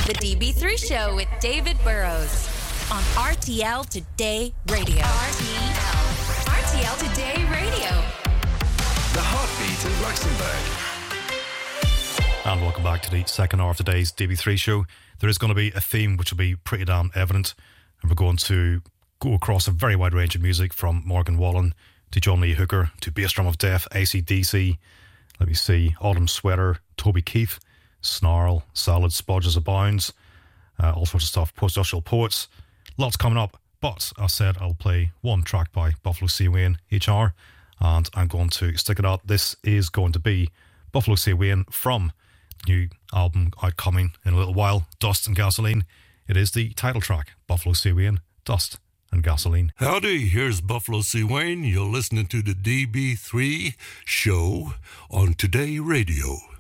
The DB3 Show with David Burrows on RTL Today Radio. RTL Today Radio. The heartbeat of Luxembourg. And welcome back to the second hour of today's DB3 Show. There is going to be a theme which will be pretty damn evident, and we're going to go across a very wide range of music from Morgan Wallen to John Lee Hooker to Bass Drum of Death, AC/DC, let me see, Autumn Sweater, Toby Keith, Snarl, Salad, Spudges Abounds, all sorts of stuff, Post-Industrial Poets, lots coming up. But I said I'll play one track by Buffalo C. Wayne each hour, and I'm going to stick it out. This is going to be Buffalo C. Wayne from the new album outcoming in a little while, Dust and Gasoline. It is the title track, Buffalo C. Wayne, Dust and Gasoline. Howdy, here's Buffalo C. Wayne. You're listening to the DB3 Show on Today Radio.